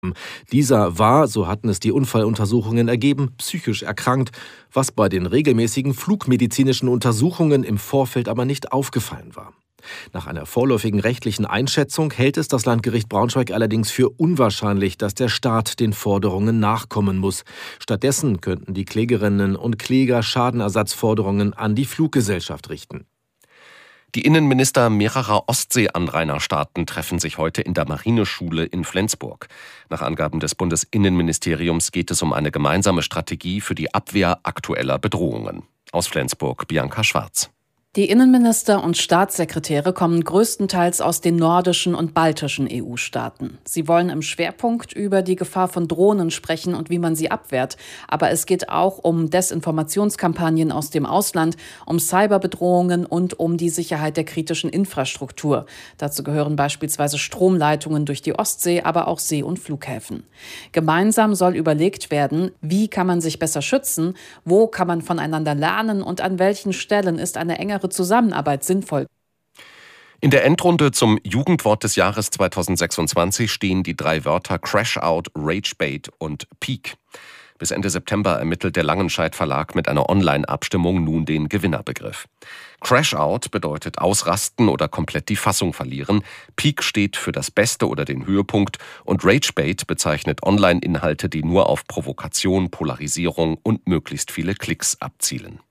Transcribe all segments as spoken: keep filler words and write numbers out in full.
Dieser war, so hatten es die Unfalluntersuchungen ergeben, psychisch erkrankt, was bei den regelmäßigen flugmedizinischen Untersuchungen im Vorfeld aber nicht aufgefallen war. Nach einer vorläufigen rechtlichen Einschätzung hält es das Landgericht Braunschweig allerdings für unwahrscheinlich, dass der Staat den Forderungen nachkommen muss. Stattdessen könnten die Klägerinnen und Kläger Schadenersatzforderungen an die Fluggesellschaft richten. Die Innenminister mehrerer Ostsee-Anrainerstaaten treffen sich heute in der Marineschule in Flensburg. Nach Angaben des Bundesinnenministeriums geht es um eine gemeinsame Strategie für die Abwehr aktueller Bedrohungen. Aus Flensburg, Bianca Schwarz. Die Innenminister und Staatssekretäre kommen größtenteils aus den nordischen und baltischen E U-Staaten. Sie wollen im Schwerpunkt über die Gefahr von Drohnen sprechen und wie man sie abwehrt. Aber es geht auch um Desinformationskampagnen aus dem Ausland, um Cyberbedrohungen und um die Sicherheit der kritischen Infrastruktur. Dazu gehören beispielsweise Stromleitungen durch die Ostsee, aber auch See- und Flughäfen. Gemeinsam soll überlegt werden, wie kann man sich besser schützen, wo kann man voneinander lernen und an welchen Stellen ist eine engere Zusammenarbeit sinnvoll. In der Endrunde zum Jugendwort des Jahres zweitausendsechsundzwanzig stehen die drei Wörter Crash-Out, Rage-Bait und Peak. Bis Ende September ermittelt der Langenscheidt Verlag mit einer Online-Abstimmung nun den Gewinnerbegriff. Crash-Out bedeutet ausrasten oder komplett die Fassung verlieren. Peak steht für das Beste oder den Höhepunkt und Rage-Bait bezeichnet Online-Inhalte, die nur auf Provokation, Polarisierung und möglichst viele Klicks abzielen.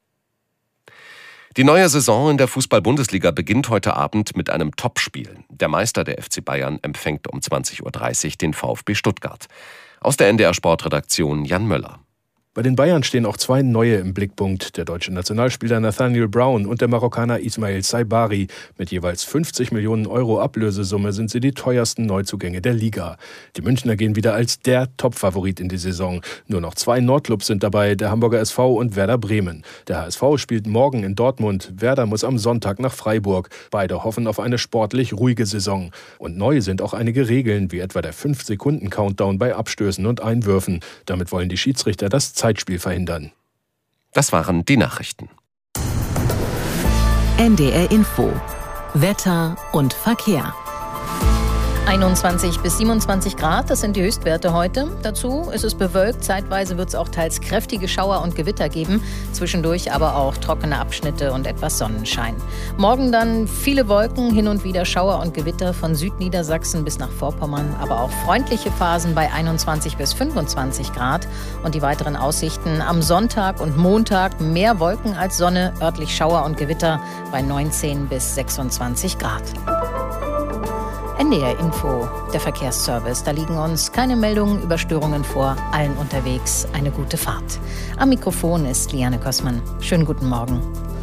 Die neue Saison in der Fußball-Bundesliga beginnt heute Abend mit einem Topspiel. Der Meister, der F C Bayern, empfängt um zwanzig Uhr dreißig den VfB Stuttgart. Aus der N D R-Sportredaktion Jan Möller. Bei den Bayern stehen auch zwei neue im Blickpunkt. Der deutsche Nationalspieler Nathaniel Brown und der Marokkaner Ismail Saibari. Mit jeweils fünfzig Millionen Euro Ablösesumme sind sie die teuersten Neuzugänge der Liga. Die Münchner gehen wieder als der Top-Favorit in die Saison. Nur noch zwei Nordclubs sind dabei, der Hamburger S V und Werder Bremen. Der H S V spielt morgen in Dortmund. Werder muss am Sonntag nach Freiburg. Beide hoffen auf eine sportlich ruhige Saison. Und neu sind auch einige Regeln, wie etwa der fünf Sekunden Countdown bei Abstößen und Einwürfen. Damit wollen die Schiedsrichter das Zeitspiel verhindern. Das waren die Nachrichten. N D R Info. Wetter und Verkehr. einundzwanzig bis siebenundzwanzig Grad, das sind die Höchstwerte heute. Dazu ist es bewölkt, zeitweise wird es auch teils kräftige Schauer und Gewitter geben. Zwischendurch aber auch trockene Abschnitte und etwas Sonnenschein. Morgen dann viele Wolken, hin und wieder Schauer und Gewitter von Südniedersachsen bis nach Vorpommern. Aber auch freundliche Phasen bei einundzwanzig bis fünfundzwanzig Grad. Und die weiteren Aussichten am Sonntag und Montag mehr Wolken als Sonne, örtlich Schauer und Gewitter bei neunzehn bis sechsundzwanzig Grad. N D R Info, der Verkehrsservice. Da liegen uns keine Meldungen über Störungen vor. Allen unterwegs eine gute Fahrt. Am Mikrofon ist Liane Kossmann. Schönen guten Morgen.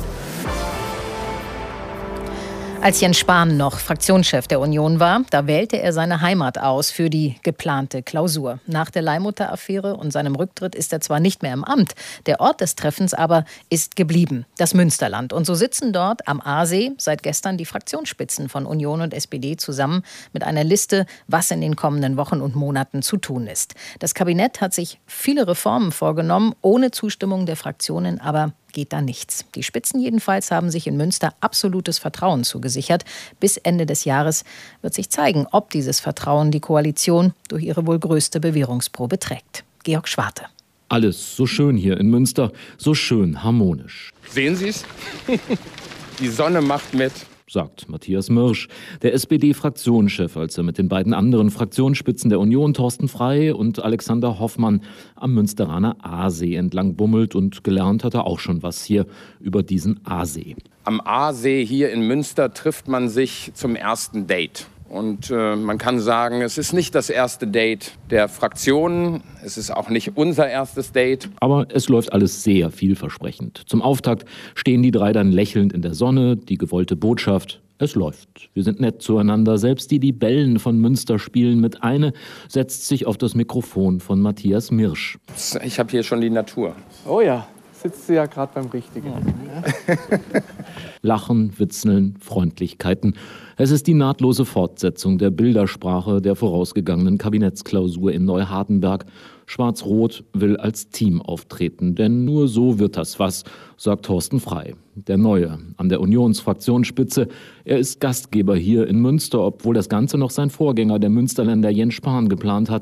Als Jens Spahn noch Fraktionschef der Union war, da wählte er seine Heimat aus für die geplante Klausur. Nach der Leihmutter-Affäre und seinem Rücktritt ist er zwar nicht mehr im Amt, der Ort des Treffens aber ist geblieben, das Münsterland. Und so sitzen dort am Aasee seit gestern die Fraktionsspitzen von Union und S P D zusammen mit einer Liste, was in den kommenden Wochen und Monaten zu tun ist. Das Kabinett hat sich viele Reformen vorgenommen, ohne Zustimmung der Fraktionen, aber geht da nichts. Die Spitzen jedenfalls haben sich in Münster absolutes Vertrauen zugesichert. Bis Ende des Jahres wird sich zeigen, ob dieses Vertrauen die Koalition durch ihre wohl größte Bewährungsprobe trägt. Georg Schwarte. Alles so schön hier in Münster, so schön harmonisch. Sehen Sie es? Die Sonne macht mit. Sagt Matthias Mirsch, der S P D-Fraktionschef, als er mit den beiden anderen Fraktionsspitzen der Union, Thorsten Frey und Alexander Hoffmann, am Münsteraner Aasee entlang bummelt, und gelernt hat er auch schon was hier über diesen Aasee. Am Aasee hier in Münster trifft man sich zum ersten Date. Und äh, man kann sagen, es ist nicht das erste Date der Fraktionen, es ist auch nicht unser erstes Date. Aber es läuft alles sehr vielversprechend. Zum Auftakt stehen die drei dann lächelnd in der Sonne, die gewollte Botschaft: Es läuft. Wir sind nett zueinander. Selbst die Libellen von Münster spielen mit. Eine setzt sich auf das Mikrofon von Matthias Mirsch. Ich habe hier schon die Natur. Oh ja, sitzt du ja gerade beim Richtigen. Ja. Lachen, Witzeln, Freundlichkeiten. Es ist die nahtlose Fortsetzung der Bildersprache der vorausgegangenen Kabinettsklausur in Neuhardenberg. Schwarz-Rot will als Team auftreten, denn nur so wird das was, sagt Thorsten Frey, der Neue an der Unionsfraktionsspitze. Er ist Gastgeber hier in Münster, obwohl das Ganze noch sein Vorgänger, der Münsterländer Jens Spahn, geplant hat.